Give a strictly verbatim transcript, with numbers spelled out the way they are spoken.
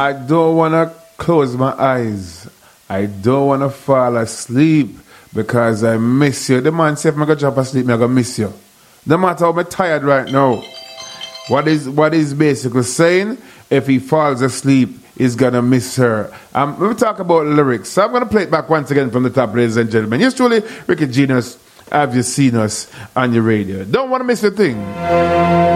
I don't want to close my eyes. I don't want to fall asleep because I miss you. The man said, if I go drop asleep, I'm going to miss you. No matter how I'm tired right now. What is what is basically saying, if he falls asleep, he's going to miss her. Um, we talk about lyrics. So I'm going to play it back once again from the top, ladies and gentlemen. Yes, truly, Ricky Genius, have you seen us on your radio? Don't want to miss a thing.